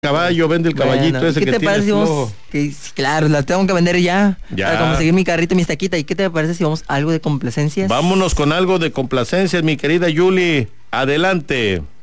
caballo, vende el caballito Bueno, ese ¿qué que te tiene parece si vamos? flojo. Claro, la tengo que vender ya. Ya. Para conseguir mi carrito y mi estaquita. ¿Y qué te parece si vamos a algo de complacencias? Vámonos con algo de complacencias, mi querida Yuli. Adelante.